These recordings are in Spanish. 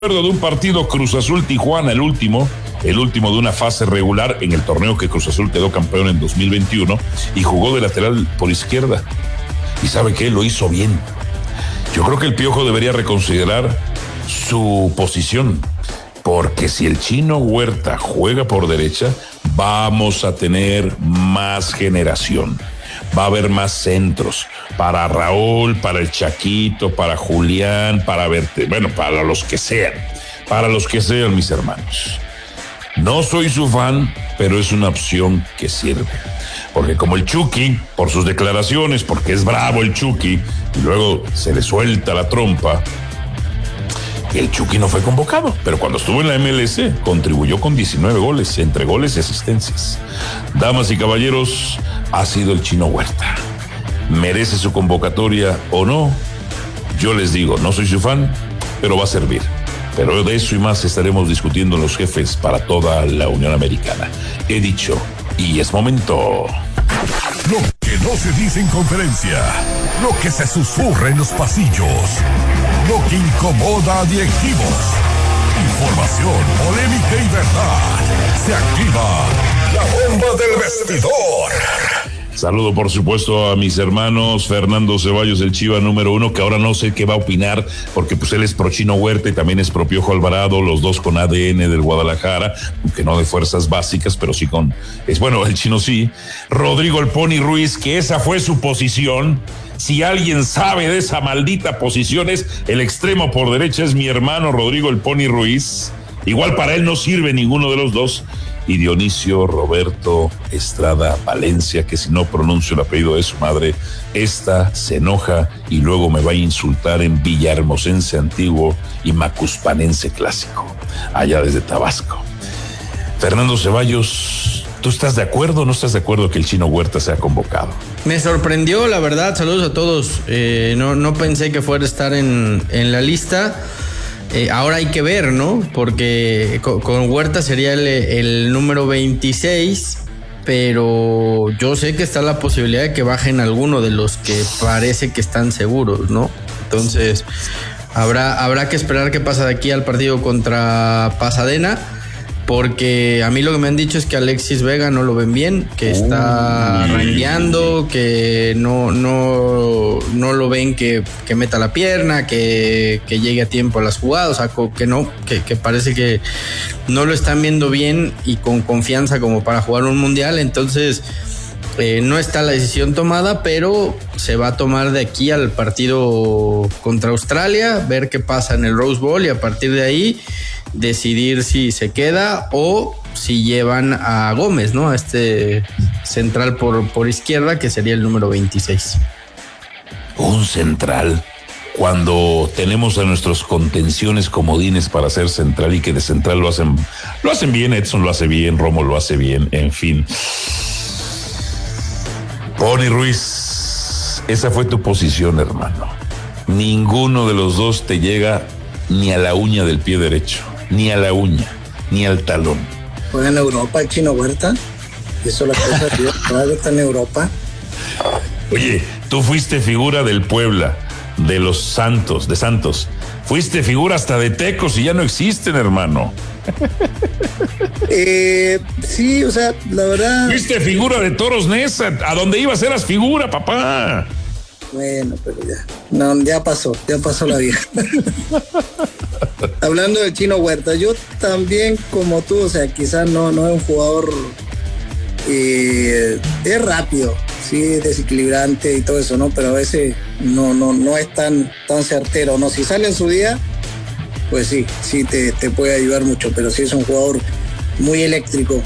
De un partido Cruz Azul-Tijuana, el último de una fase regular en el torneo que Cruz Azul quedó campeón en 2021 y jugó de lateral por izquierda. ¿Y sabe qué? Lo hizo bien. Yo creo que el Piojo debería reconsiderar su posición, porque si el Chino Huerta juega por derecha, vamos a tener más generación. Va a haber más centros para Raúl, para el Chaquito, para Julián, para Verte, bueno, para los que sean, mis hermanos. No soy su fan, pero es una opción que sirve. Porque como el Chucky, por sus declaraciones, porque es bravo el Chucky, y luego se le suelta la trompa, el Chucky no fue convocado, pero cuando estuvo en la MLS contribuyó con 19 goles, entre goles y asistencias. Damas y caballeros, ha sido el Chino Huerta. ¿Merece su convocatoria o no? Yo les digo, no soy su fan, pero va a servir. Pero de eso y más estaremos discutiendo en Los Jefes para toda la Unión Americana. He dicho, y es momento. Lo que no se dice en conferencia, lo que se susurra en los pasillos, lo que incomoda a directivos. Información, polémica y verdad. Se activa la bomba del vestidor. Saludo, por supuesto, a mis hermanos Fernando Ceballos, el Chiva número 1, que ahora no sé qué va a opinar, porque pues él es pro Chino Huerta y también es pro Piojo Alvarado, los dos con ADN del Guadalajara, aunque no de fuerzas básicas, pero sí el Chino sí. Rodrigo el Pony Ruiz, que esa fue su posición. Si alguien sabe de esa maldita posición, es el extremo por derecha, es mi hermano Rodrigo el Pony Ruiz. Igual para él no sirve ninguno de los dos. Y Dionisio Roberto Estrada Valencia, que si no pronuncio el apellido de su madre, esta se enoja y luego me va a insultar en villahermosense antiguo y macuspanense clásico, allá desde Tabasco. Fernando Ceballos, ¿tú estás de acuerdo o no estás de acuerdo que el Chino Huerta sea convocado? Me sorprendió, la verdad. Saludos a todos. No pensé que fuera a estar en la lista. Ahora hay que ver, ¿no? Porque con Huerta sería el número 26, pero yo sé que está la posibilidad de que bajen alguno de los que parece que están seguros, ¿no? Entonces, habrá que esperar qué pasa de aquí al partido contra Pasadena, porque a mí lo que me han dicho es que Alexis Vega no lo ven bien, que está rangueando, que no lo ven que meta la pierna, que llegue a tiempo a las jugadas, o sea, que parece que no lo están viendo bien y con confianza como para jugar un mundial. Entonces no está la decisión tomada, pero se va a tomar de aquí al partido contra Australia, ver qué pasa en el Rose Bowl y a partir de ahí decidir si se queda o si llevan a Gómez, ¿no? A este central por izquierda, que sería el número 26. Un central, cuando tenemos a nuestros contenciones comodines para ser central y que de central lo hacen bien, Edson lo hace bien, Romo lo hace bien, en fin. Pony Ruiz, esa fue tu posición, hermano. Ninguno de los dos te llega ni a la uña del pie derecho, ni a la uña, ni al talón. Juega en Europa el Chino Huerta. Eso es la cosa, tío. Todavía está en Europa. Oye, tú fuiste figura del Puebla, de los Santos, de Santos. Fuiste figura hasta de Tecos y ya no existen, hermano. Sí, o sea, la verdad. Fuiste figura de Toros Neza. A donde ibas eras figura, papá. Bueno, pero ya. No, ya pasó la vieja. Hablando del Chino Huerta, yo también, como tú, o sea, quizás no es un jugador. Es rápido, sí, desequilibrante y todo eso, ¿no? Pero a veces no es tan certero, ¿no? Si sale en su día, pues sí te puede ayudar mucho, pero sí es un jugador muy eléctrico.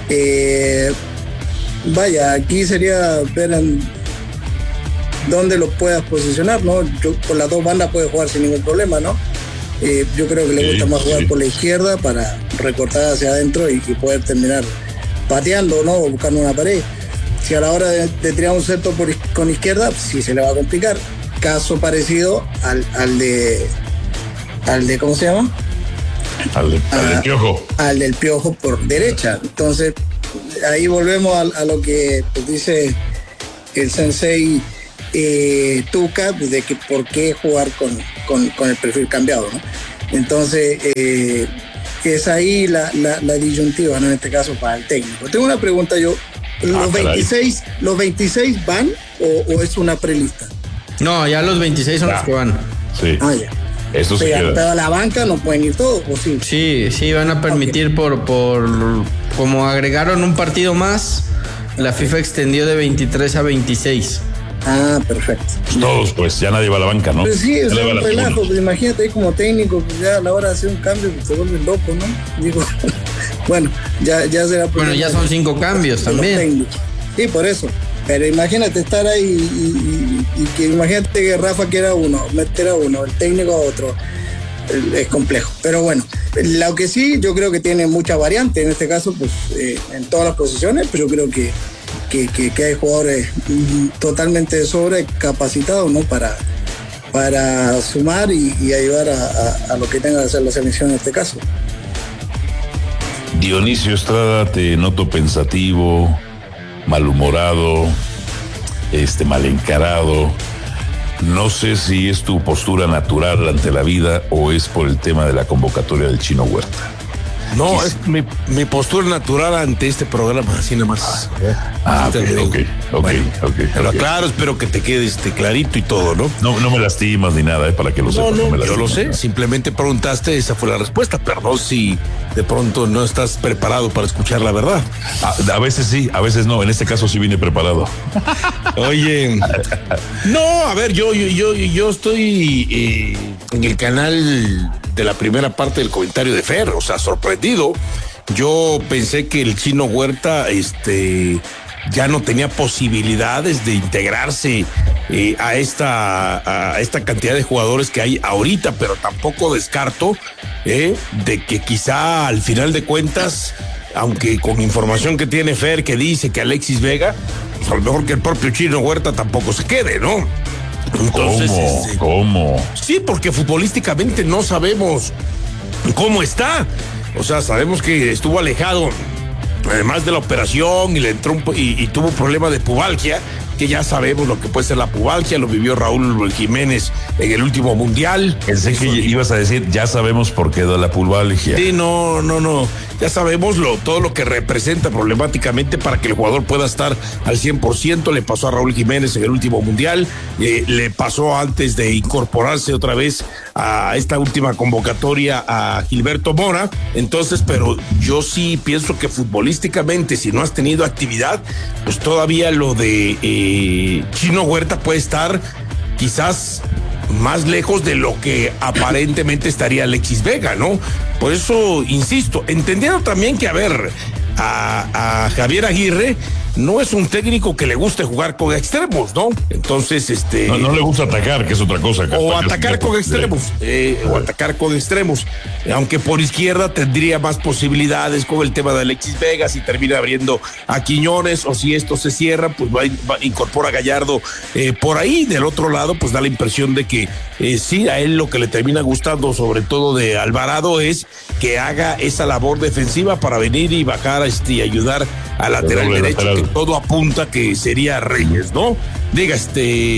Vaya, aquí sería ver en dónde lo puedas posicionar, ¿no? Yo por las dos bandas puede jugar sin ningún problema, ¿no? Yo creo que le gusta más jugar por la izquierda para recortar hacia adentro y poder terminar pateando, ¿no? O buscando una pared. Si a la hora de tirar un centro con izquierda, sí se le va a complicar. Caso parecido al de ¿cómo se llama? Al del Piojo. Al del Piojo por derecha. Entonces, ahí volvemos a lo que pues, dice el sensei Tuca, de que por qué jugar con el perfil cambiado, ¿no? Entonces, es ahí la disyuntiva, ¿no? En este caso para el técnico. Tengo una pregunta yo. ¿Los 26 van o es una prelista? No, ya los 26 son los que van. Sí. Ya. Eso se queda. Pero a la banca no pueden ir todos, ¿o sí? Sí, van a permitir por como agregaron un partido más, la FIFA extendió de 23 a 26. Perfecto. Todos, pues ya nadie va a la banca, ¿no? Pues sí, es un relajo, pues imagínate ahí como técnico, pues ya a la hora de hacer un cambio pues se vuelve loco, ¿no? Digo, bueno, ya será. Bueno, ya son 5 cambios también. Sí, por eso. Pero imagínate estar ahí y que imagínate que Rafa quiera uno, meter a uno, el técnico a otro. Es complejo. Pero bueno, lo que sí, yo creo que tiene mucha variante. En este caso, pues en todas las posiciones, pero yo creo que hay jugadores totalmente sobrecapacitados, ¿no? Para sumar y ayudar a lo que tenga que hacer la selección en este caso. Dionisio Estrada, te noto pensativo, malhumorado, mal encarado. No sé si es tu postura natural ante la vida o es por el tema de la convocatoria del Chino Huerta. No, es mi postura natural ante este programa, así nada más. Ok. Pero claro, espero que te quede clarito y todo, ¿no? No me lastimas ni nada, para que lo sepas. No, yo lo sé, simplemente preguntaste, esa fue la respuesta, pero no si de pronto no estás preparado para escuchar la verdad. A veces sí, a veces no, en este caso sí vine preparado. Oye, no, a ver, yo estoy en el canal de la primera parte del comentario de Fer, o sea, sorprendido. Yo pensé que el Chino Huerta ya no tenía posibilidades de integrarse a esta cantidad de jugadores que hay ahorita, pero tampoco descarto de que quizá al final de cuentas, aunque con información que tiene Fer que dice que Alexis Vega, pues a lo mejor que el propio Chino Huerta tampoco se quede, ¿no? Entonces, ¿Cómo? Sí, porque futbolísticamente no sabemos cómo está. O sea, sabemos que estuvo alejado, además de la operación, y le entró y tuvo un problema de pubalgia, que ya sabemos lo que puede ser la pubalgia, lo vivió Raúl Jiménez en el último mundial. Pensé que ibas a decir, ya sabemos por qué da la pubalgia. Sí, no. Ya sabemos todo lo que representa problemáticamente para que el jugador pueda estar al 100%. Le pasó a Raúl Jiménez en el último mundial, le pasó antes de incorporarse otra vez a esta última convocatoria a Gilberto Mora. Entonces, pero yo sí pienso que futbolísticamente, si no has tenido actividad, pues todavía lo de Chino Huerta puede estar quizás más lejos de lo que aparentemente estaría Alexis Vega, ¿no? Por eso, insisto, entendiendo también que, a ver, a Javier Aguirre no es un técnico que le guste jugar con extremos, ¿no? Entonces, No le gusta atacar, que es otra cosa. O atacar con extremos. Aunque por izquierda tendría más posibilidades con el tema de Alexis Vega, si termina abriendo a Quiñones, o si esto se cierra, pues incorpora a Gallardo por ahí. Del otro lado, pues da la impresión de que sí, a él lo que le termina gustando, sobre todo de Alvarado, es que haga esa labor defensiva para venir y bajar y ayudar al lateral derecho, que todo apunta que sería Reyes, ¿no? Diga, sí.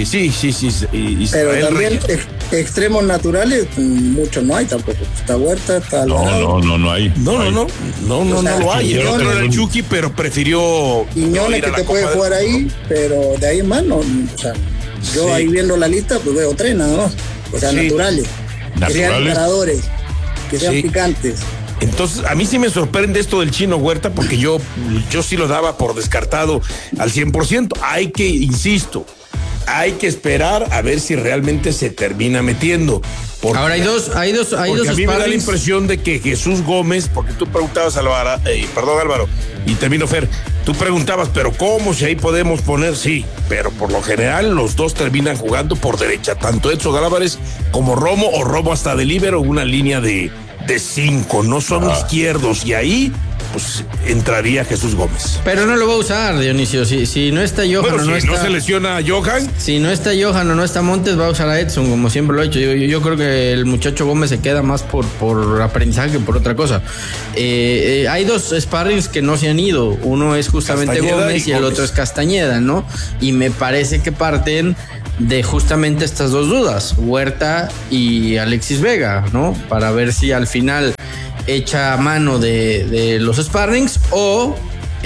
Pero también extremos naturales, muchos no hay tampoco. Está Huerta, está Alvarado. No hay. No lo hay. El otro era el Chucky, pero prefirió. Quiñones que te puede jugar ahí, pero de ahí en más no. O sea, yo ahí viendo la lista, pues veo 3 nada más. O sea, naturales. Que sean paradores, que sean picantes. Entonces, a mí sí me sorprende esto del Chino Huerta, porque yo sí lo daba por descartado al 100%. Insisto, hay que esperar a ver si realmente se termina metiendo. Ahora hay dos a mí me da la impresión de que Jesús Gómez, porque tú preguntabas, Álvaro, y termino, Fer, tú preguntabas, pero ¿cómo? Si ahí podemos poner, sí, pero por lo general los dos terminan jugando por derecha, tanto Edson Álvarez como Romo, o Romo hasta de líbero, una línea de 5, no son izquierdos, y ahí pues entraría Jesús Gómez. Pero no lo va a usar, Dionisio. Si no está Johan, bueno, no se lesiona a Johan. Si no está Johan o no está Montes, va a usar a Edson, como siempre lo ha hecho. Yo creo que el muchacho Gómez se queda más por aprendizaje que por otra cosa. Hay dos sparrings que no se han ido. Uno es justamente Castañeda Gómez y el otro es Castañeda, ¿no? Y me parece que parten de justamente estas dos dudas, Huerta y Alexis Vega, ¿no? Para ver si al final echa mano de los sparrings o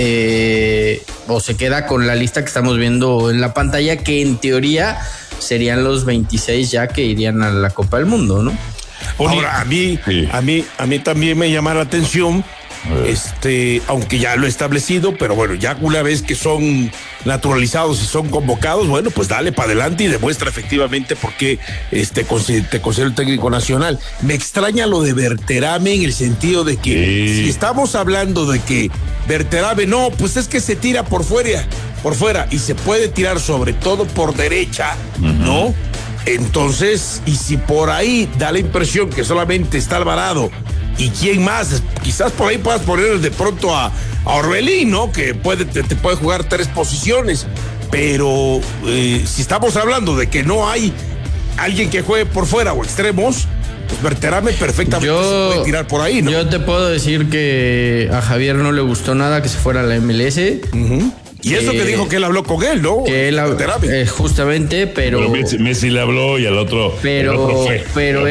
se queda con la lista que estamos viendo en la pantalla, que en teoría serían los 26 ya que irían a la Copa del Mundo, ¿no? Ahora, a mí también me llama la atención, aunque ya lo he establecido, pero bueno, ya una vez que son naturalizados y son convocados, bueno, pues dale para adelante y demuestra efectivamente por qué te considero técnico nacional. Me extraña lo de Berterame en el sentido de que si estamos hablando de que Berterame, no, pues es que se tira por fuera y se puede tirar sobre todo por derecha, ¿no? Entonces, y si por ahí da la impresión que solamente está Alvarado y quién más, quizás por ahí puedas poner de pronto a Orbelín, ¿no? Que te puede jugar 3 posiciones, pero si estamos hablando de que no hay alguien que juegue por fuera o extremos, pues Berterame perfectamente se puede tirar por ahí, ¿no? Yo te puedo decir que a Javier no le gustó nada que se fuera a la MLS. Y eso que dijo que él habló con él, ¿no? Que él justamente, pero Messi le habló y al otro. Pero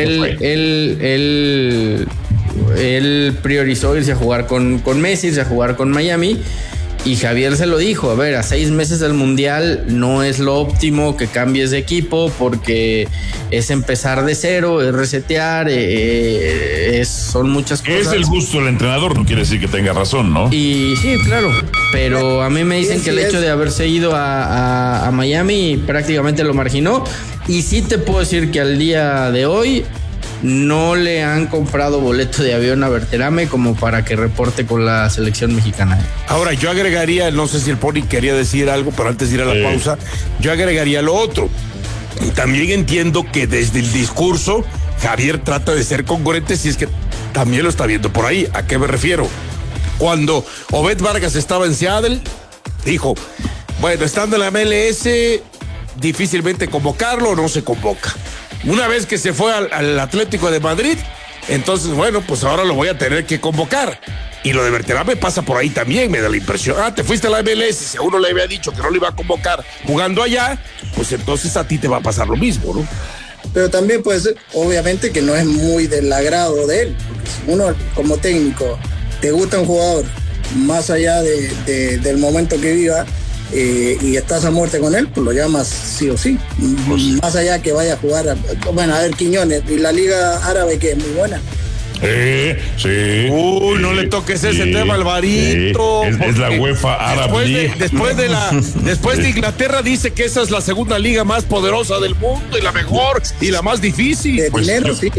él priorizó irse a jugar con Messi, irse a jugar con Miami. Y Javier se lo dijo, a ver, a 6 meses del Mundial no es lo óptimo que cambies de equipo porque es empezar de cero, es resetear, son muchas cosas. Es el gusto del entrenador, no quiere decir que tenga razón, ¿no? Y sí, claro, pero a mí me dicen que el hecho de haberse ido a Miami prácticamente lo marginó. Y sí te puedo decir que al día de hoy no le han comprado boleto de avión a Berterame como para que reporte con la selección mexicana. Ahora, yo agregaría, no sé si el Pony quería decir algo, pero antes de ir a la pausa, yo agregaría lo otro. También entiendo que desde el discurso Javier trata de ser congruente, si es que también lo está viendo por ahí. ¿A qué me refiero? Cuando Obed Vargas estaba en Seattle, dijo, bueno, estando en la MLS, difícilmente convocarlo, no se convoca. Una vez que se fue al Atlético de Madrid, entonces, bueno, pues ahora lo voy a tener que convocar. Y lo de Berterame pasa por ahí también, me da la impresión. Te fuiste a la MLS, si a uno le había dicho que no lo iba a convocar jugando allá, pues entonces a ti te va a pasar lo mismo, ¿no? Pero también puede ser, obviamente, que no es muy del agrado de él. Porque si uno, como técnico, te gusta un jugador, más allá del momento que viva, y estás a muerte con él, pues lo llamas sí o sí. Más allá que vaya a jugar, a ver, Quiñones, y la Liga Árabe, que es muy buena. Sí. No le toques ese tema, Alvarito. Es la UEFA Árabe. Después de Inglaterra dice que esa es la segunda liga más poderosa del mundo y la mejor y la más difícil. En dinero sí.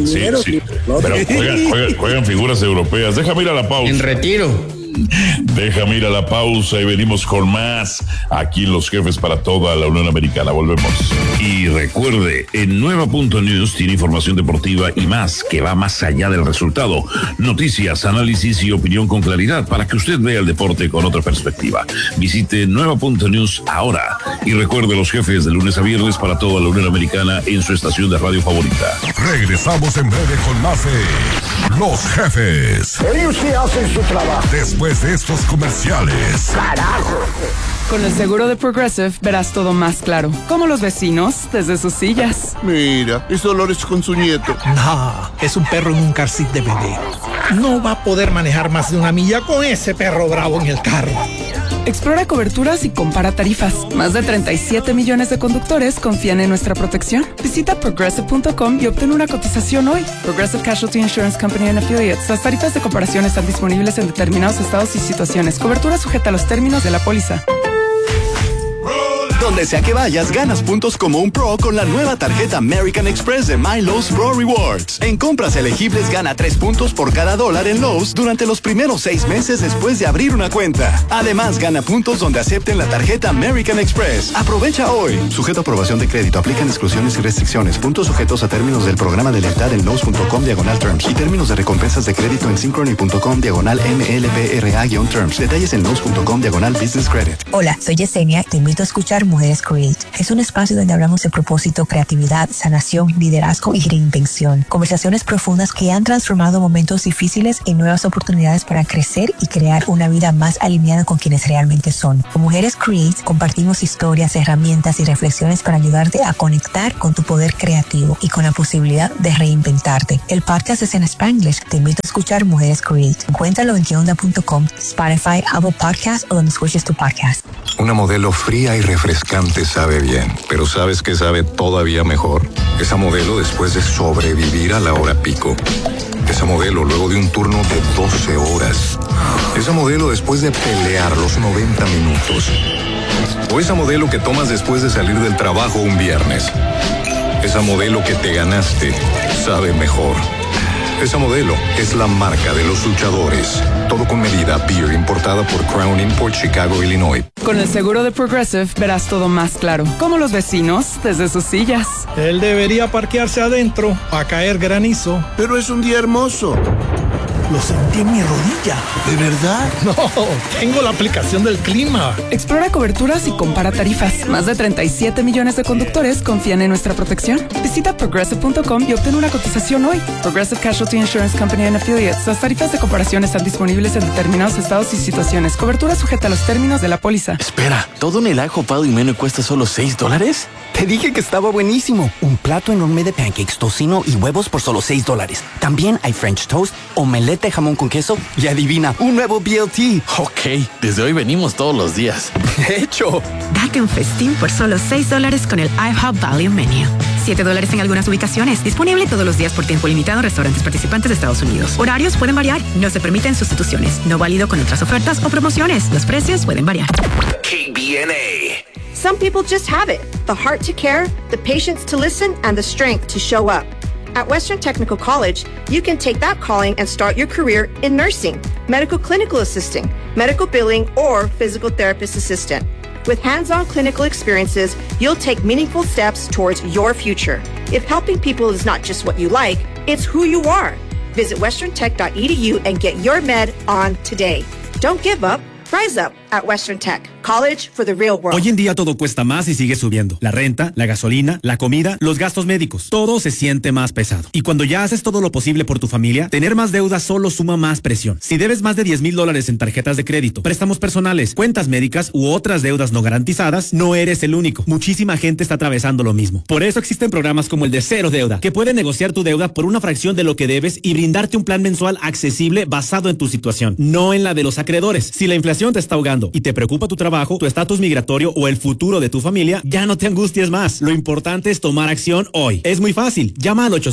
Pero juegan figuras europeas. Déjame ir a la pausa. En retiro. Déjame ir a la pausa y venimos con más. Aquí Los Jefes para toda la Unión Americana. Volvemos. Y recuerde, en Nueva.News tiene información deportiva y más que va más allá del resultado. Noticias, análisis y opinión con claridad para que usted vea el deporte con otra perspectiva. Visite Nueva.News ahora. Y recuerde, Los Jefes de lunes a viernes para toda la Unión Americana en su estación de radio favorita. Regresamos en breve con más de Los Jefes. Ellos sí hacen su trabajo. Después de estos comerciales. ¡Carajo! Con el seguro de Progressive verás todo más claro, como los vecinos desde sus sillas. Mira, es Dolores con su nieto. No, es un perro en un car seat de bebé. No va a poder manejar más de 1 milla con ese perro bravo en el carro. Explora coberturas y compara tarifas. Más de 37 millones de conductores confían en nuestra protección. Visita Progressive.com y obtén una cotización hoy. Progressive Casualty Insurance Company and Affiliates. Las tarifas de comparación están disponibles en determinados estados y situaciones. Cobertura sujeta a los términos de la póliza. Donde sea que vayas, ganas puntos como un pro con la nueva tarjeta American Express de My Lowe's Pro Rewards. En compras elegibles, gana 3 puntos por cada $1 en Lowe's durante los primeros 6 meses después de abrir una cuenta. Además, gana puntos donde acepten la tarjeta American Express. Aprovecha hoy. Sujeto a aprobación de crédito. Aplican exclusiones y restricciones. Puntos sujetos a términos del programa de lealtad en Lowe's.com/terms y términos de recompensas de crédito en Synchrony.com/MLPRA-terms. Detalles en Lowe's.com/business credit. Hola, soy Yesenia. Te invito a escuchar Mujeres Create. Es un espacio donde hablamos de propósito, creatividad, sanación, liderazgo y reinvención. Conversaciones profundas que han transformado momentos difíciles en nuevas oportunidades para crecer y crear una vida más alineada con quienes realmente son. Con Mujeres Create compartimos historias, herramientas y reflexiones para ayudarte a conectar con tu poder creativo y con la posibilidad de reinventarte. El podcast es en Spanglish. Te invito a escuchar Mujeres Create. Encuéntralo en queonda.com, Spotify, Apple Podcasts o donde escuches tu podcast. Una modelo fría y refrescante sabe bien, pero ¿sabes qué sabe todavía mejor? Esa modelo después de sobrevivir a la hora pico. Esa modelo luego de un turno de 12 horas. Esa modelo después de pelear los 90 minutos. O esa modelo que tomas después de salir del trabajo un viernes. Esa modelo que te ganaste sabe mejor. Esa modelo es la marca de los luchadores. Todo con medida. Beer importada por Crown Import, Chicago, Illinois. Con el seguro de Progressive verás todo más claro. Como los vecinos desde sus sillas. Él debería parquearse adentro a caer granizo. Pero es un día hermoso. Lo sentí en mi rodilla. ¿De verdad? No, tengo la aplicación del clima. Explora coberturas y compara tarifas. Más de 37 millones de conductores confían en nuestra protección. Visita Progressive.com y obtén una cotización hoy. Progressive Casualty Insurance Company and Affiliates. Las tarifas de comparación están disponibles en determinados estados y situaciones. Cobertura sujeta a los términos de la póliza. Espera, ¿todo en el ajo Pado y Meno cuesta solo $6? Te dije que estaba buenísimo. Un plato enorme de pancakes, tocino y huevos por solo $6. También hay French toast, omelette de jamón con queso y adivina, un nuevo BLT. Ok, desde hoy venimos todos los días. De hecho. Date un festín por solo $6 con el IHOP Value Menu. $7 en algunas ubicaciones. Disponible todos los días por tiempo limitado en restaurantes participantes de Estados Unidos. Horarios pueden variar. No se permiten sustituciones. No válido con otras ofertas o promociones. Los precios pueden variar. KBNA. Some people just have it. The heart to care, the patience to listen, and the strength to show up. At Western Technical College, you can take that calling and start your career in nursing, medical clinical assisting, medical billing, or physical therapist assistant. With hands-on clinical experiences, you'll take meaningful steps towards your future. If helping people is not just what you like, it's who you are. Visit westerntech.edu and get your med on today. Don't give up. Rise up at Western Tech. College for the real world. Hoy en día todo cuesta más y sigue subiendo. La renta, la gasolina, la comida, los gastos médicos. Todo se siente más pesado. Y cuando ya haces todo lo posible por tu familia, tener más deuda solo suma más presión. Si debes más de $10,000 en tarjetas de crédito, préstamos personales, cuentas médicas u otras deudas no garantizadas, no eres el único. Muchísima gente está atravesando lo mismo. Por eso existen programas como el de Cero Deuda, que pueden negociar tu deuda por una fracción de lo que debes y brindarte un plan mensual accesible basado en tu situación, no en la de los acreedores. Si la inflación te está ahogando y te preocupa tu trabajo, tu estatus migratorio o el futuro de tu familia, ya no te angusties más. Lo importante es tomar acción hoy. Es muy fácil. Llama al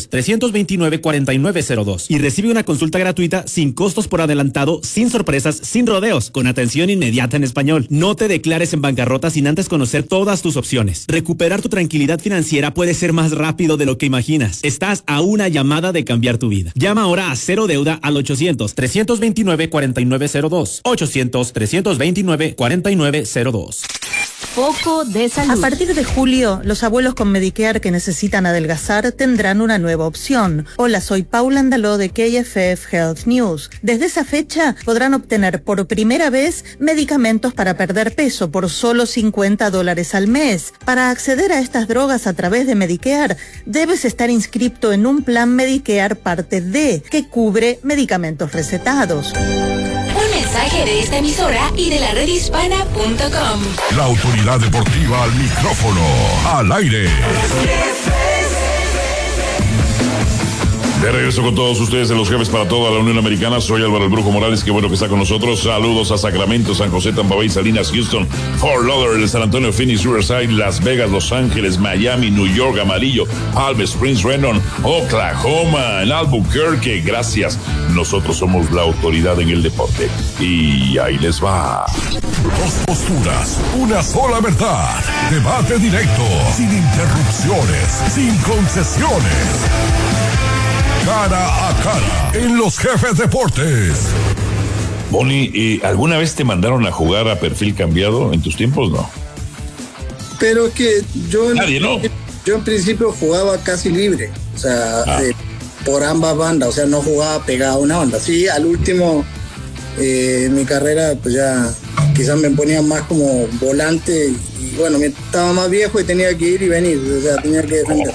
800-329-4902 y recibe una consulta gratuita sin costos por adelantado, sin sorpresas, sin rodeos, con atención inmediata en español. No te declares en bancarrota sin antes conocer todas tus opciones. Recuperar tu tranquilidad financiera puede ser más rápido de lo que imaginas. Estás a una llamada de cambiar tu vida. Llama ahora a Cero Deuda al 800-329-4902. 800-329-4902. Foco de salud. A partir de julio, los abuelos con Medicare que necesitan adelgazar tendrán una nueva opción. Hola, soy Paula Andaló de KFF Health News. Desde esa fecha podrán obtener por primera vez medicamentos para perder peso por solo $50 al mes. Para acceder a estas drogas a través de Medicare, debes estar inscrito en un plan Medicare Parte D, que cubre medicamentos recetados. Un mensaje de esta emisora y de la redhispana.com. La autoridad deportiva al micrófono, al aire. De regreso con todos ustedes en los Jefes para toda la Unión Americana. Soy Álvaro el Brujo Morales, qué bueno que está con nosotros. Saludos a Sacramento, San José, Tampa Bay, Salinas, Houston, Fort Lauderdale, San Antonio, Phoenix, Riverside, Las Vegas, Los Ángeles, Miami, New York, Amarillo, Palm Springs, Renon, Oklahoma, en Albuquerque. Gracias. Nosotros somos la autoridad en el deporte. Y ahí les va. Dos posturas, una sola verdad. Debate directo, sin interrupciones, sin concesiones. Cara a cara, en los Jefes Deportes. Bonnie, ¿alguna vez te mandaron a jugar a perfil cambiado en tus tiempos? No. Pero que yo ¿no? Yo en principio jugaba casi libre, o sea, por ambas bandas, o sea, no jugaba pegado a una banda. Sí, al último, mi carrera, pues ya quizás me ponían más como volante y bueno, estaba más viejo y tenía que ir y venir, o sea, tenía que defender.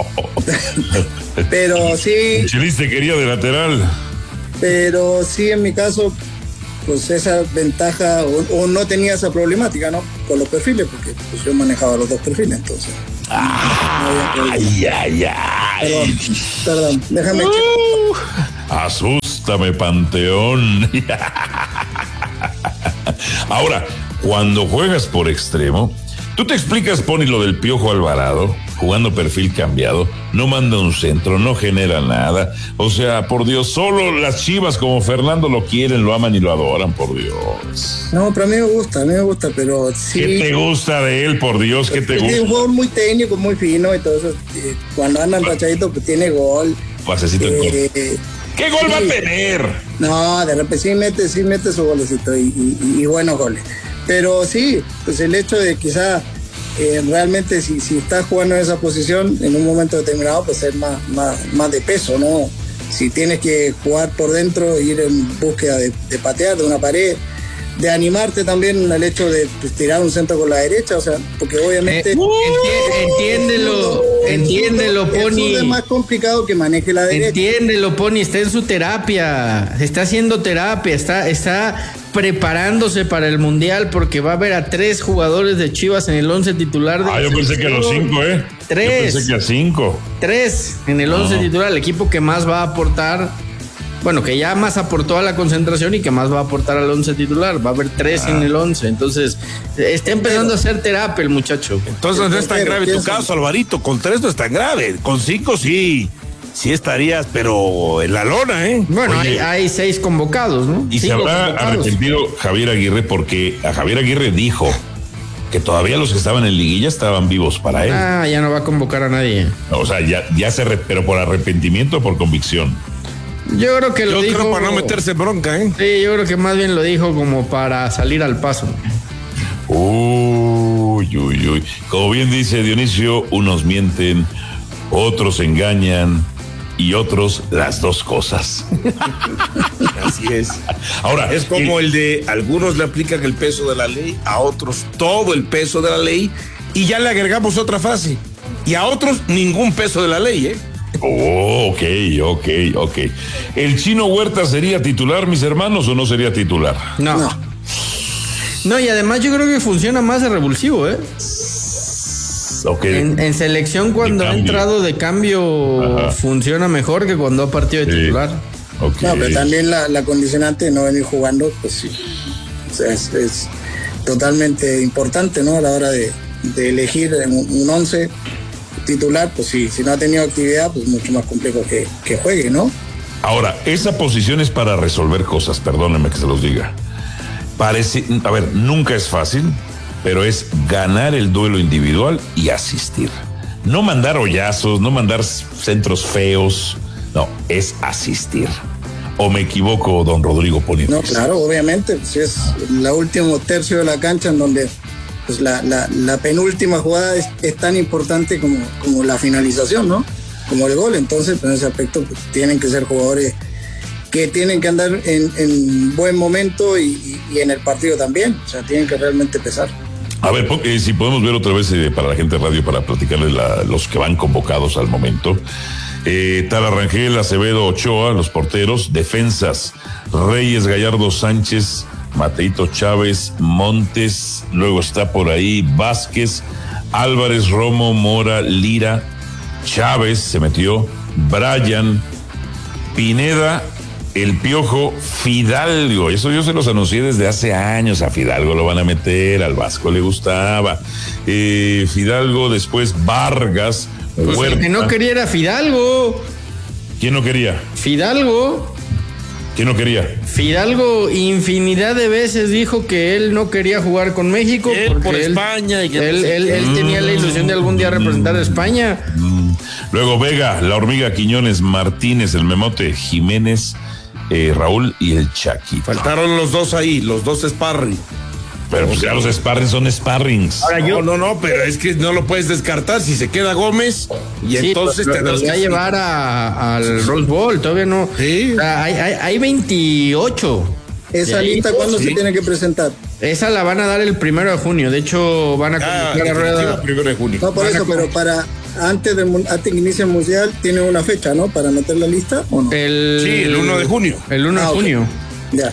Pero sí. Chelis te quería de lateral. Pero sí, en mi caso, pues esa ventaja o no tenía esa problemática, ¿no? Con los perfiles, porque pues, yo manejaba los dos perfiles, entonces. Ay. Perdón, déjame Asústame, Panteón. Ahora, cuando juegas por extremo, tú te explicas, Pony, lo del Piojo Alvarado, jugando perfil cambiado, no manda un centro, no genera nada. O sea, por Dios, solo las Chivas como Fernando lo quieren, lo aman y lo adoran, por Dios. No, pero a mí me gusta, pero sí. ¿Qué te gusta de él, por Dios? ¿Qué te gusta? Es un jugador muy técnico, muy fino y todo eso. Cuando anda empachadito, pues tiene gol. Pasecito en gol. ¿Qué gol va a tener? No, de repente sí mete su golecito y buenos goles. Pero sí, pues el hecho de quizá realmente si estás jugando en esa posición en un momento determinado, pues es más de peso, ¿no? Si tienes que jugar por dentro, ir en búsqueda de patear de una pared, de animarte también al hecho de pues, tirar un centro con la derecha, o sea, porque obviamente entiéndelo, Pony. Es más complicado que maneje la derecha. Entiéndelo, Pony, está en su terapia, está haciendo terapia, está preparándose para el Mundial porque va a ver a 3 jugadores de Chivas en el 11 titular. Yo pensé que a los 5, 3. Yo pensé que a 5. 3 en el 11 titular, el equipo que más va a aportar. Bueno, que ya más aportó a la concentración y que más va a aportar al 11 titular. Va a haber 3 en el 11. Entonces, está empezando a hacer terapia el muchacho. Entonces no es tan grave tu caso, Alvarito. Con 3 no es tan grave. Con 5 sí estarías, pero en la lona, ¿eh? Bueno, hay 6 convocados, ¿no? Y se habrá arrepentido Javier Aguirre porque a Javier Aguirre dijo que todavía los que estaban en liguilla estaban vivos para él. Ya no va a convocar a nadie. O sea, pero por arrepentimiento o por convicción. Yo creo que lo dijo. Creo para no meterse bronca, ¿eh? Sí, yo creo que más bien lo dijo como para salir al paso. Uy. Como bien dice Dionisio, unos mienten, otros engañan y otros las dos cosas. Así es. Ahora, es como el de algunos le aplican el peso de la ley, a otros todo el peso de la ley y ya le agregamos otra frase. Y a otros ningún peso de la ley, ¿eh? Ok. ¿El Chino Huerta sería titular, mis hermanos, o no sería titular? No, y además yo creo que funciona más de revulsivo, ¿eh? Okay. En selección cuando ha entrado de cambio funciona mejor que cuando ha partido de titular. Okay. No, pero también la condicionante de no venir jugando, pues sí. O sea, es totalmente importante, ¿no? A la hora de elegir un 11 titular, pues sí, si no ha tenido actividad, pues mucho más complejo que juegue, ¿no? Ahora, esa posición es para resolver cosas, perdónenme que se los diga. Nunca es fácil, pero es ganar el duelo individual y asistir. No mandar hoyazos, no mandar centros feos, no, es asistir. ¿O me equivoco, don Rodrigo Pony? No, claro, obviamente, pues es la último tercio de la cancha en donde pues la penúltima jugada es tan importante como la finalización, ¿no? Como el gol. Entonces, en ese aspecto, pues, tienen que ser jugadores que tienen que andar en buen momento y en el partido también. O sea, tienen que realmente pesar. A ver, si podemos ver otra vez para la gente de radio para platicarles los que van convocados al momento. Tala Rangel, Acevedo, Ochoa, los porteros, defensas, Reyes, Gallardo, Sánchez, Mateito Chávez, Montes, luego está por ahí Vázquez, Álvarez, Romo, Mora, Lira, Chávez se metió, Brian, Pineda, El Piojo, Fidalgo. Eso yo se los anuncié desde hace años. A Fidalgo lo van a meter, al Vasco le gustaba. Fidalgo, después Vargas, pues Huerta. El que no quería era Fidalgo. ¿Quién no quería? Fidalgo. ¿Quién no quería? Fidalgo infinidad de veces dijo que él no quería jugar con México por España y que él tenía la ilusión de algún día representar a España. Luego Vega, La Hormiga, Quiñones, Martínez, el Memote, Jiménez, Raúl y el Chaquito. Faltaron los dos ahí, los dos sparring. Pero pues ya los sparrings son sparrings. Ahora no, pero es que no lo puedes descartar si se queda Gómez y sí, entonces te vas a llevar al Rose Bowl, todavía no. Sí. O sea, hay 28. ¿Esa lista cuándo se tiene que presentar? Esa la van a dar el 1 de junio. De hecho, van a convocar a Rueda. 1 de junio. No, por eso, pero antes que inicie el mundial, tiene una fecha, ¿no? Para meter la lista, ¿o no? Sí, el 1 de junio. El 1 de junio. Ya.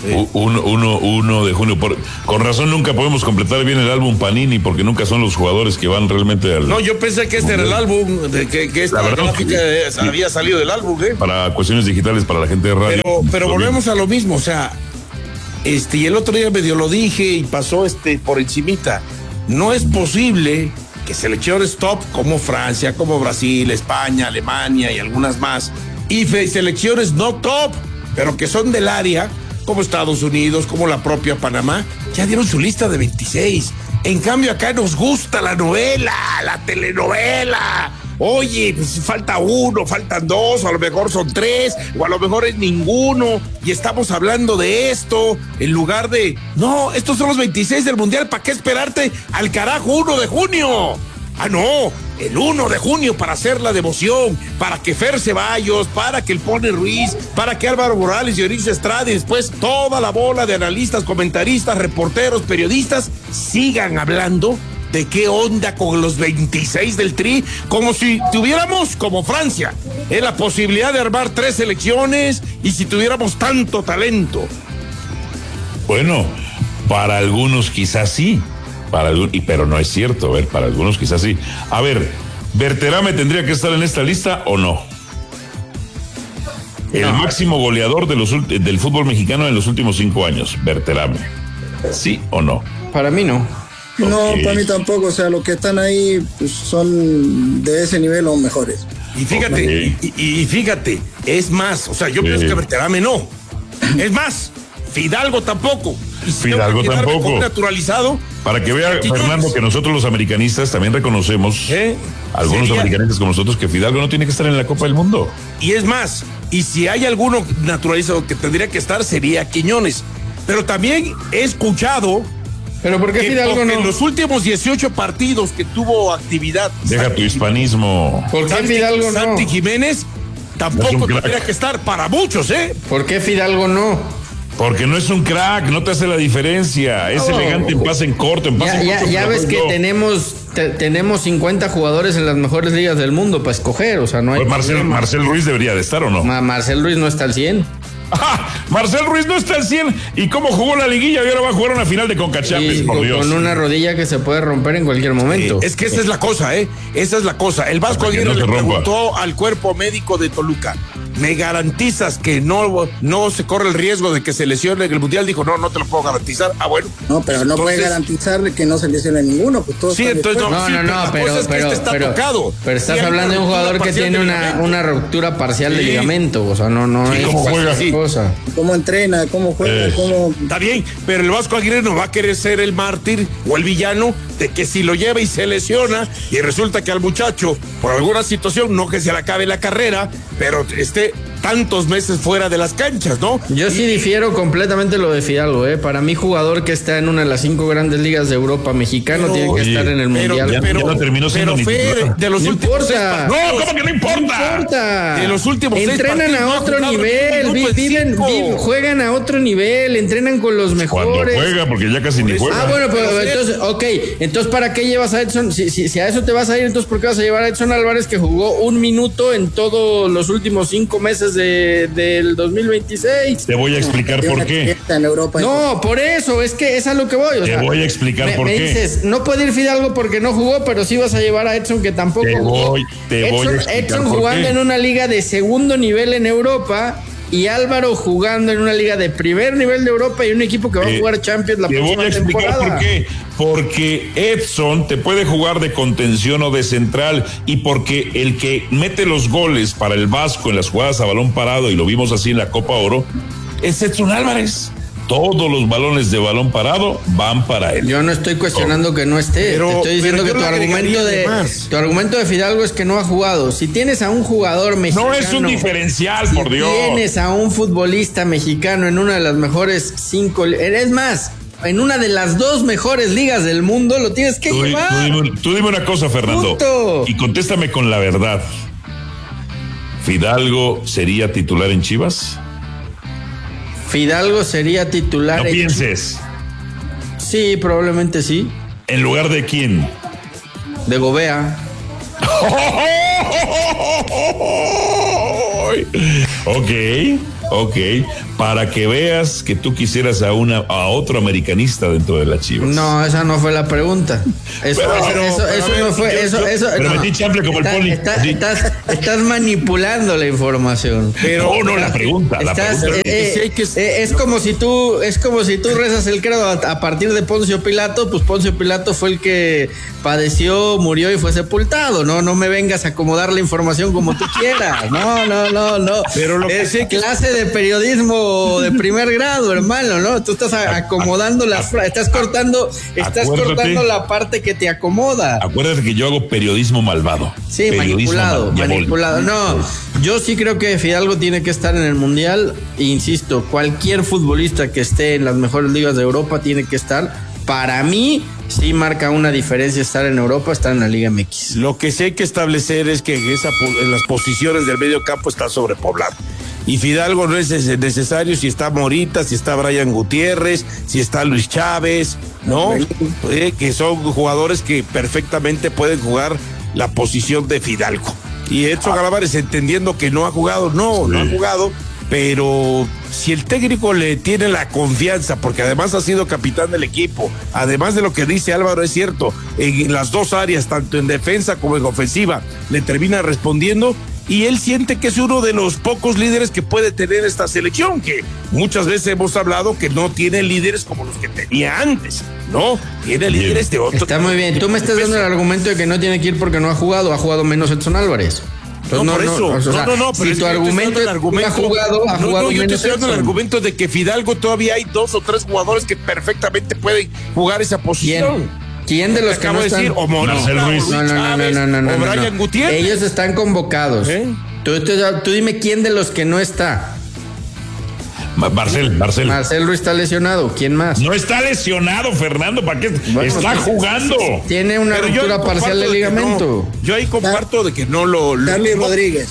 1 de junio. Con razón nunca podemos completar bien el álbum Panini porque nunca son los jugadores que van realmente al... No, yo pensé que este era el álbum, que esta gráfica había salido del álbum, para cuestiones digitales para la gente de radio. Pero volvemos a lo mismo, o sea, y el otro día medio lo dije y pasó por encimita. No es posible que selecciones top como Francia, como Brasil, España, Alemania y algunas más, y selecciones no top, pero que son del área, como Estados Unidos, como la propia Panamá, ya dieron su lista de 26. En cambio, acá nos gusta la novela, la telenovela. Oye, pues falta uno, faltan dos, o a lo mejor son tres, o a lo mejor es ninguno, y estamos hablando de esto, en lugar de, no, estos son los 26 del Mundial, ¿para qué esperarte al carajo 1 de junio? Ah, no, el 1 de junio para hacer la devoción, para que Fer Ceballos, para que el Pone Ruiz, para que Álvaro Morales y Oris Estrada y después toda la bola de analistas, comentaristas, reporteros, periodistas sigan hablando de qué onda con los 26 del Tri, como si tuviéramos, como Francia, la posibilidad de armar 3 selecciones y si tuviéramos tanto talento. Bueno, para algunos quizás sí. Pero no es cierto, para algunos quizás sí. A ver, ¿Berterame tendría que estar en esta lista o no? El máximo goleador del fútbol mexicano en los últimos 5 años, Berterame. ¿Sí o no? Para mí no. No, para mí tampoco. O sea, los que están ahí pues, son de ese nivel o mejores. Y fíjate, y fíjate, es más, o sea, yo pienso que Berterame no. Es más, Fidalgo tampoco. Fidalgo tampoco. Naturalizado. Para que vea, Fernando, que nosotros los americanistas también reconocemos, algunos americanistas como nosotros, que Fidalgo no tiene que estar en la Copa del Mundo. Y es más, y si hay alguno naturalizado que tendría que estar, sería Quiñones. Pero también he escuchado... ¿Pero por qué Fidalgo no? En los últimos 18 partidos que tuvo actividad... Deja tu hispanismo. ¿Por qué Fidalgo no? Santi Jiménez tampoco tendría que estar para muchos, ¿Por qué Fidalgo no? Porque no es un crack, no te hace la diferencia. Es elegante en pase en corto, en pase en corto. Ya ves que tenemos 50 jugadores en las mejores ligas del mundo para escoger, o sea, no hay... Pues Marcel Ruiz debería de estar, ¿o no? Marcel Ruiz no está al 100. Marcel Ruiz no está al 100. ¿Y cómo jugó la liguilla? Y ahora va a jugar una final de Conca Champions, por Dios. Con una rodilla que se puede romper en cualquier momento. Es que esa es la cosa, Esa es la cosa. El Vasco Aguirre le preguntó al cuerpo médico de Toluca: ¿me garantizas que no se corre el riesgo de que se lesione en el Mundial? Dijo, no te lo puedo garantizar. Ah, bueno. No, pero no puede garantizar que no se lesione ninguno. Pues todos entonces pero estás hablando de un jugador que tiene una ruptura parcial de ligamento. O sea, no es... ¿Cómo juega? ¿Cómo entrena? ¿Cómo juega? Está bien, pero el Vasco Aguirre no va a querer ser el mártir o el villano de que si lo lleva y se lesiona y resulta que al muchacho, por alguna situación, no que se le acabe la carrera, pero esté tantos meses fuera de las canchas, ¿no? Yo sí difiero completamente lo de Fidalgo, Para mí, jugador que está en una de las 5 grandes ligas de Europa, mexicano, tiene que estar en el Mundial. Ya no terminó siendo ni titular. De los últimos ¿cómo que no importa? De los últimos entrenan a otro nivel, juegan a otro nivel, entrenan con los mejores. Cuando juega, porque ya casi ni juega. Bueno, pues entonces, ¿para qué llevas a Edson? Si a eso te vas a ir, entonces ¿por qué vas a llevar a Edson Álvarez, que jugó 1 minuto en todos los últimos 5 meses del 2026? Te voy a explicar por qué. No, por eso, es que es a lo que voy. Te voy a explicar por qué. Me dices, no puede ir Fidalgo porque no jugó, pero sí vas a llevar a Edson, que tampoco jugó. Te voy a explicar Edson jugando en una liga de segundo nivel en Europa, y Álvaro jugando en una liga de primer nivel de Europa y un equipo que va a jugar Champions la próxima temporada. Te voy a explicar por qué. Porque Edson te puede jugar de contención o de central, y porque el que mete los goles para el Vasco en las jugadas a balón parado, y lo vimos así en la Copa Oro, es Edson Álvarez. Todos los balones de balón parado van para él. Yo no estoy cuestionando que no esté. Te estoy diciendo que tu argumento de Fidalgo es que no ha jugado. Si tienes a un jugador mexicano... No es un diferencial, por Dios. Si tienes a un futbolista mexicano en una de las mejores 5... Es más, en una de las 2 mejores ligas del mundo, lo tienes que llevar. Tú dime una cosa, Fernando. Punto. Y contéstame con la verdad. ¿Fidalgo sería titular en Chivas? Fidalgo sería titular. No pienses. Sí, probablemente sí. ¿En lugar de quién? De Gobea. Ok. Para que veas que tú quisieras a otro americanista dentro de las Chivas. No, esa no fue la pregunta. Eso no fue. Pero metí chample como el poli. Estás manipulando la información. Pero no la pregunta. Es como si tú rezas el credo a partir de Poncio Pilato. Pues Poncio Pilato fue el que padeció, murió y fue sepultado. No me vengas a acomodar la información como tú quieras. No. Pero lo que sé que clase de periodismo de primer grado, hermano, ¿no? Tú estás acomodando las frases, estás cortando la parte que te acomoda. Acuérdate que yo hago periodismo malvado. Sí, manipulado. No, yo sí creo que Fidalgo tiene que estar en el Mundial. Insisto, cualquier futbolista que esté en las mejores ligas de Europa tiene que estar. Para mí, sí marca una diferencia estar en Europa, estar en la Liga MX. Lo que sí hay que establecer es que en las posiciones del medio campo está sobrepoblado. Y Fidalgo no es necesario si está Morita, si está Brian Gutiérrez, si está Luis Chávez, ¿no? Que son jugadores que perfectamente pueden jugar la posición de Fidalgo. Y Edson Álvarez, entendiendo que no ha jugado, no ha jugado, pero si el técnico le tiene la confianza, porque además ha sido capitán del equipo, además de lo que dice Álvaro, es cierto, en las dos áreas, tanto en defensa como en ofensiva, le termina respondiendo. Y él siente que es uno de los pocos líderes que puede tener esta selección, que muchas veces hemos hablado que no tiene líderes como los que tenía antes, ¿no? Tiene líderes de otro. Está muy bien. Tú me estás dando el argumento de que no tiene que ir porque no ha jugado menos Edson Álvarez. Entonces, no, por eso. No, pero si tu argumento ha jugado yo te estoy dando el argumento de que Fidalgo todavía hay 2 o 3 jugadores que perfectamente pueden jugar esa posición. ¿Quién de los que no están? O Marcel Ruiz. No. O Brian Gutiérrez. Ellos están convocados. Tú dime quién de los que no está. Marcel. Marcel Ruiz está lesionado. ¿Quién más? No está lesionado, Fernando. ¿Para qué? Está jugando. Tiene una ruptura parcial del ligamento. Yo ahí comparto de que no lo. Charlie Rodríguez.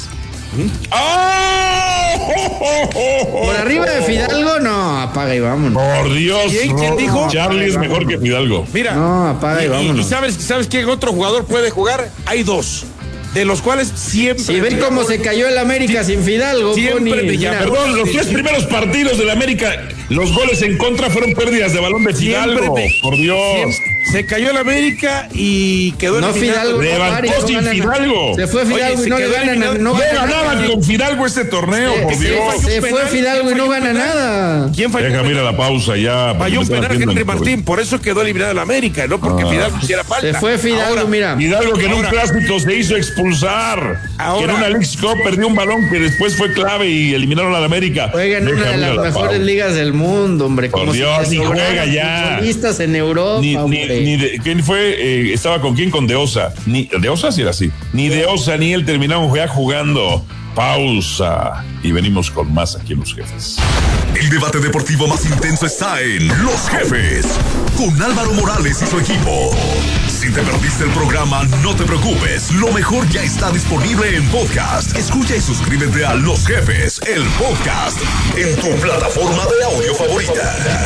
Por arriba de Fidalgo, no, apaga y vámonos. Por Dios. ¿Quién dijo? Charlie es mejor que Fidalgo. Mira. No, apaga y vámonos. ¿Y sabes quién otro jugador puede jugar? Hay 2. De los cuales siempre. Si ven cómo se cayó el América sin Fidalgo, Perdón, los 3 primeros partidos del América, los goles en contra fueron pérdidas de balón de Fidalgo. Por Dios. Se cayó el América y quedó en Fidalgo. Levantó sin Fidalgo. Se fue Fidalgo y no le ganan. No ganaban con Fidalgo este torneo, por Dios. Se fue Fidalgo y no gana nada. ¿Quién falló? Déjame ir a la pausa ya. Falló un penal Henry Martín, por eso quedó eliminado el América, no porque Fidalgo hiciera falta. Se fue Fidalgo, mira. Fidalgo que en un clásico se hizo expulsar. Que en una Leagues Cup perdió un balón que después fue clave y eliminaron al América. Juega en una de las mejores ligas del mundo, hombre. Por Dios, ni juega ya. Futbolistas en Europa, ¿quién fue? ¿Estaba con quién? Con De Osa. De Osa sí era así. Ni De Osa ni él terminaron ya jugando. Pausa. Y venimos con más aquí en Los Jefes. El debate deportivo más intenso está en Los Jefes, con Álvaro Morales y su equipo. Si te perdiste el programa, no te preocupes. Lo mejor ya está disponible en podcast. Escucha y suscríbete a Los Jefes, el podcast, en tu plataforma de audio favorita.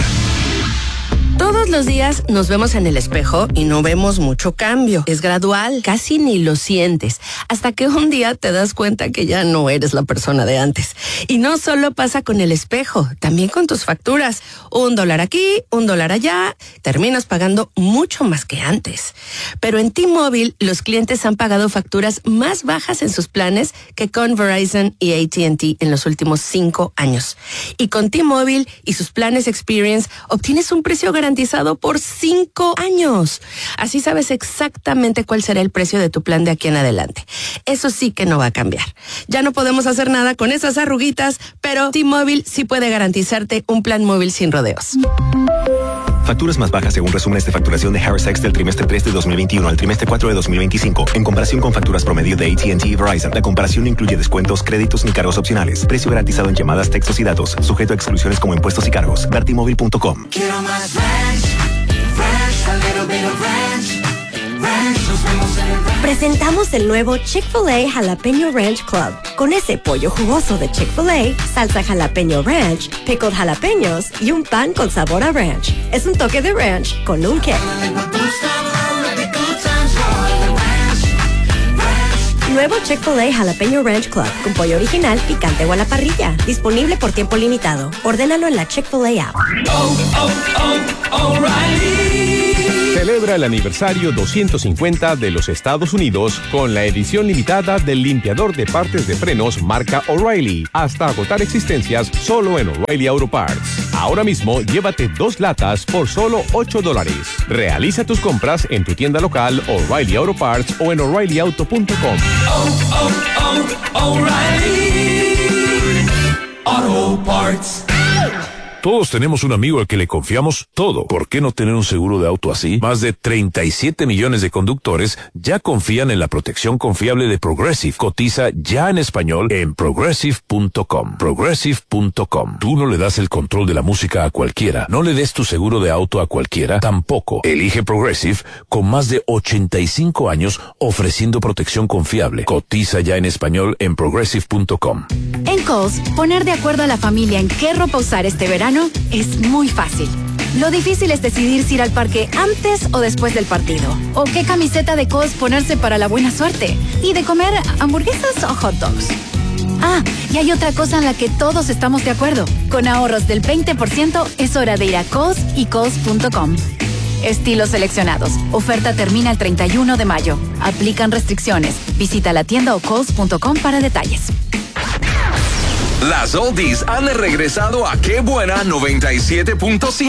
Todos los días nos vemos en el espejo y no vemos mucho cambio. Es gradual, casi ni lo sientes, hasta que un día te das cuenta que ya no eres la persona de antes. Y no solo pasa con el espejo, también con tus facturas. $1 aquí, $1 allá, terminas pagando mucho más que antes. Pero en T-Mobile, los clientes han pagado facturas más bajas en sus planes que con Verizon y AT&T en los últimos 5 años. Y con T-Mobile y sus planes Experience, obtienes un precio garantizado por 5 años. Así sabes exactamente cuál será el precio de tu plan de aquí en adelante. Eso sí que no va a cambiar. Ya no podemos hacer nada con esas arruguitas, pero T-Mobile sí puede garantizarte un plan móvil sin rodeos. Facturas más bajas según resúmenes de facturación de Harris X del trimestre 3 de 2021 al trimestre 4 de 2025. En comparación con facturas promedio de AT&T y Verizon, la comparación no incluye descuentos, créditos ni cargos opcionales. Precio garantizado en llamadas, textos y datos. Sujeto a exclusiones como impuestos y cargos. Vertimóvil.com. Quiero más ranch, a little bit of ranch. Ranch, nos vemos en el ranch. Presentamos el nuevo Chick-fil-A Jalapeño Ranch Club. Con ese pollo jugoso de Chick-fil-A, salsa jalapeño ranch, pickled jalapeños y un pan con sabor a ranch. Es un toque de ranch con un qué. Nuevo Chick-fil-A Jalapeño Ranch Club con pollo original, picante o a la parrilla. Disponible por tiempo limitado. Ordénalo en la Chick-fil-A app. Celebra el aniversario 250 de los Estados Unidos con la edición limitada del limpiador de partes de frenos marca O'Reilly. Hasta agotar existencias solo en O'Reilly Auto Parts. Ahora mismo llévate 2 latas por solo $8. Realiza tus compras en tu tienda local O'Reilly Auto Parts o en O'ReillyAuto.com. O'Reilly Auto Parts. Todos tenemos un amigo al que le confiamos todo. ¿Por qué no tener un seguro de auto así? Más de 37 millones de conductores ya confían en la protección confiable de Progressive. Cotiza ya en español en Progressive.com. Progressive.com. Tú no le das el control de la música a cualquiera. No le des tu seguro de auto a cualquiera tampoco. Elige Progressive con más de 85 años ofreciendo protección confiable. Cotiza ya en español en Progressive.com. En Kohl's, poner de acuerdo a la familia en qué ropa usar este verano es muy fácil. Lo difícil es decidir si ir al parque antes o después del partido. O qué camiseta de Kohl's ponerse para la buena suerte. Y de comer hamburguesas o hot dogs. Ah, y hay otra cosa en la que todos estamos de acuerdo. Con ahorros del 20% es hora de ir a Kohl's y Kohl's.com. Estilos seleccionados. Oferta termina el 31 de mayo. Aplican restricciones. Visita la tienda o Kohl's.com para detalles. Las oldies han regresado a Qué Buena 97.5.